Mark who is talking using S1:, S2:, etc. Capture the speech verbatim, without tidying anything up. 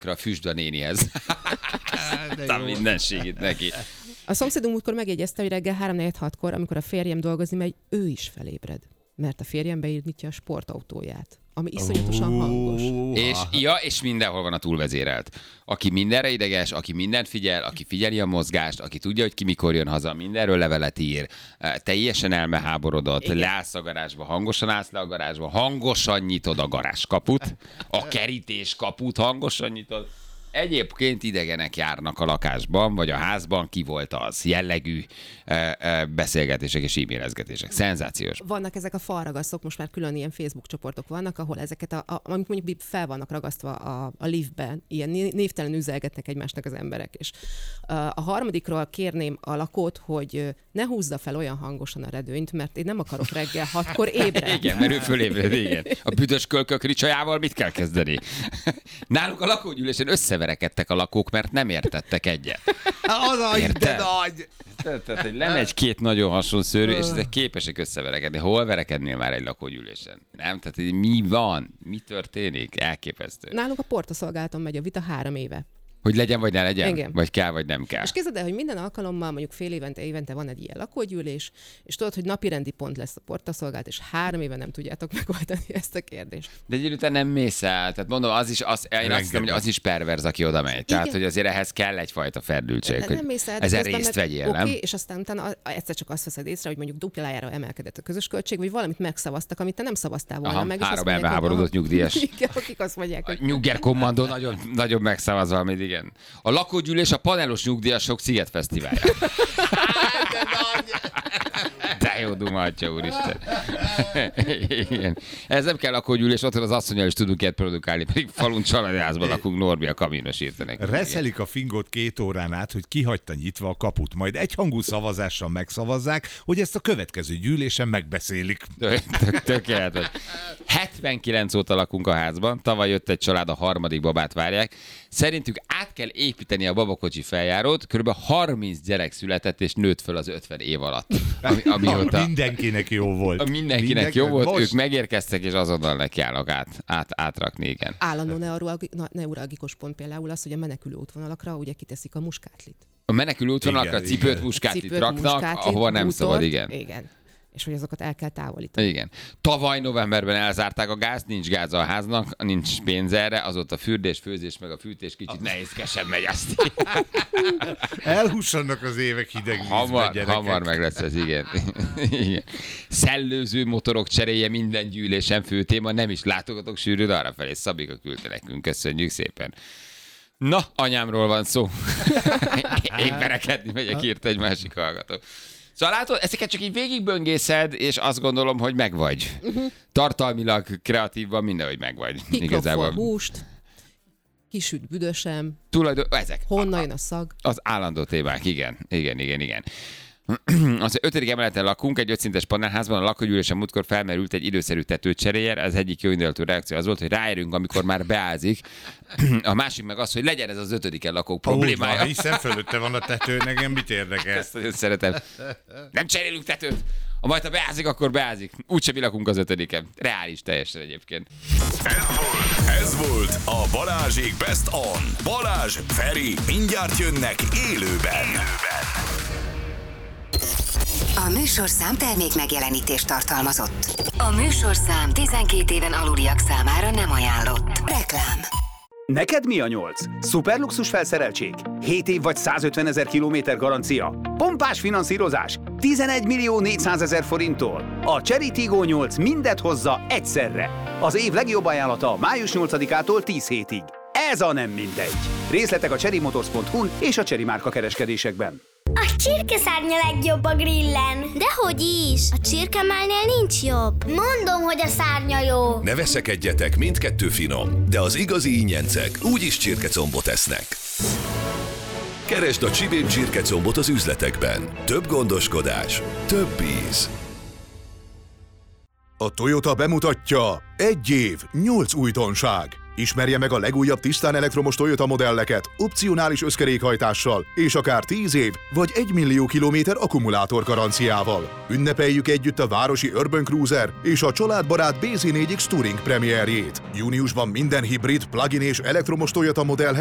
S1: a füstbe a nénihez. A mindenségét neki.
S2: A szomszédunk múltkor megjegyezte, hogy reggel három negyven hatkor, amikor a férjem dolgozni megy, ő is felébred. Mert a férjem beírnyitja a sportautóját, ami iszonyatosan hangos.
S1: És, ja, és mindenhol van a túlvezérelt. Aki mindenre ideges, aki mindent figyel, aki figyeli a mozgást, aki tudja, hogy ki mikor jön haza, mindenről levelet ír, teljesen elmeháborodott, leállsz a garázsba, hangosan állsz le a garázsba, hangosan nyitod a garázskaput, a kerítéskaput hangosan nyitod. Egyébként idegenek járnak a lakásban, vagy a házban, ki volt az jellegű e, e, beszélgetések és e-mailezgetések. Szenzációs.
S2: Vannak ezek a falragasztók, most már külön ilyen Facebook csoportok vannak, ahol ezeket, a, a, amik mondjuk fel vannak ragasztva a, a liftben, ilyen névtelen üzelgetnek egymásnak az emberek. És a harmadikról kérném a lakót, hogy ne húzza fel olyan hangosan a redőnyt, mert én nem akarok reggel hatkor ébredni.
S1: Igen, mert ő fölébred, igen. A büdös kölkök ricsajával mit kell kezdeni? Náluk a lakógyűlésen összeverekedtek a lakók, mert nem értettek egyet.
S3: Az a de nagy!
S1: Tehát, hogy lenne egy-két nagyon hasonló szőrű, és ezek képesek összeverekedni. Hol verekednél már egy lakógyűlésen? Nem? Tehát, hogy mi van? Mi történik? Elképesztő.
S2: Nálunk a portaszolgálaton megy a vita három éve.
S1: Hogy legyen vagy ne legyen?
S2: Igen.
S1: Vagy kell vagy nem kell?
S2: És képzeld el, hogy minden alkalommal, mondjuk fél évente, évente van egy ilyen lakógyűlés, és tudod, hogy napirendi pont lesz a portaszolgálat, és három éve nem tudjátok megoldani ezt a kérdést.
S1: De egy idő után nem mész el. Tehát mondom, az is, az, én azt hiszem, hogy az is perverz, aki oda megy. Tehát, hogy azért ehhez kell egyfajta ferdültség,
S2: de,
S1: hogy
S2: nem mész el,
S1: ezen részt vegyél,
S2: okay,
S1: nem?
S2: És aztán utána egyszer csak azt veszed észre, hogy mondjuk duplájára emelkedett a közös költség, vagy valamit megszavaztak, amit te nem szavaztál volna
S1: Aha,
S2: meg.
S1: három elmeháborodott nyugdíjas.
S2: Igen, akik azt mondják, hogy...
S1: Nyugger kommandó nagyon, nagyon megszavaz valamit, igen. A lakógyűlés a panelos nyugdíjasok Szigetfesztiválja. De jó duma, atya úristen. Igen. Ez nem kell lakógyűlés, otthon az asszonnyal is tudunk ilyet produkálni, pedig falun családi házban lakunk, Norbi a kaminos írta nekünk.
S3: Reszelik a fingot két órán át, hogy kihagyta nyitva a kaput, majd egyhangú szavazással megszavazzák, hogy ezt a következő gyűlésen megbeszélik.
S1: Tök, tökéletes. hetvenkilenc óta lakunk a házban, tavaly jött egy család, a harmadik babát várják. Szerintük át kell építeni a babakocsi feljárót, kb. harminc gyerek született és nőtt föl az ötven év alatt. Ami, amióta,
S3: mindenkinek jó volt.
S1: Mindenkinek Mindenki, jó volt, most... ők megérkeztek, és azonnal nekiállnak át, át, átrakni, igen.
S2: Állandó neuralgikus pont például az, hogy a menekülő útvonalakra ugye kiteszik a muskátlit.
S1: A menekülő útvonalakra igen, cipőt, igen. muskátlit cipőt, raknak, muskátlit, ahova nem bútort, szabad, igen.
S2: Igen. És hogy azokat el kell távolítani.
S1: Igen. Tavaly novemberben elzárták a gázt, nincs gáz a háznak, nincs pénz erre, azóta fürdés, főzés, meg a fűtés kicsit nehézkesen megy azt.
S3: Elhussanak az évek hideg vízbe,
S1: hamar,
S3: gyerekek.
S1: hamar meg lesz ez, igen. Igen. Szellőző motorok cseréje minden gyűlésen fő téma, nem is látogatok sűrűn arrafelé. Szabika küldte nekünk, köszönjük szépen. Na, anyámról van szó. Én verekedni megyek, írt egy másik hallgató. Szóval látod, ezeket csak így végigböngészed, és azt gondolom, hogy megvagy. Uh-huh. Tartalmilag, kreatívban mindenhogy megvagy.
S2: Igazából húst, kisüt büdösem,
S1: Tulajdon... ezek.
S2: honnan jön a szag.
S1: Az állandó témák, igen, igen, igen, igen. Az ötödik emeleten lakunk, egy ötszintes panelházban, a lakógyűlésen múltkor felmerült egy időszerű tetőcseréje, az egyik jó indulatú reakció az volt, hogy ráérünk, amikor már beázik. A másik meg az, hogy legyen ez az ötödiken lakók problémája.
S3: Van, hiszen fölötte van a tető, nekem mit érdekel?
S1: Ezt nagyon szeretem. Nem cserélünk tetőt. Ha majd ha beázik, akkor beázik. Úgyse mi lakunk az ötödiken. Reális teljesen egyébként.
S4: Ez volt, ez volt a Balázsék Best On. Balázs, Feri, mindjárt jönnek élőben. élőben.
S5: A műsorszám termék megjelenítést tartalmazott. A műsorszám tizenkét éven aluliak számára nem ajánlott. Reklám.
S6: Neked mi a nyolc? Szuperluxus felszereltség? hét év vagy százötvenezer kilométer garancia? Pompás finanszírozás? tizenegy millió négyszázezer forinttól? A Chery Tiggo nyolc mindet hozza egyszerre. Az év legjobb ajánlata május nyolcadikától tíz hétig. Ez a nem mindegy. Részletek a chery motors pont hu-n és a Chery márka kereskedésekben.
S7: A csirkeszárnya legjobb a grillen.
S8: Dehogy is! A csirkemálnél nincs jobb.
S7: Mondom, hogy a szárnya jó.
S4: Ne veszekedjetek, mindkettő finom, de az igazi ingyencek úgyis csirkecombot esznek. Keresd a Csibén csirkecombot az üzletekben. Több gondoskodás, több íz.
S9: A Toyota bemutatja egy év, nyolc újdonság. Ismerje meg a legújabb tisztán elektromos Toyota modelleket, opcionális összkerékhajtással, és akár tíz év vagy egy millió kilométer akkumulátor garanciával. Ünnepeljük együtt a városi Urban Cruiser és a családbarát bé zé négy X Touring premierjét. Júniusban minden hibrid, plug-in és elektromos Toyota modell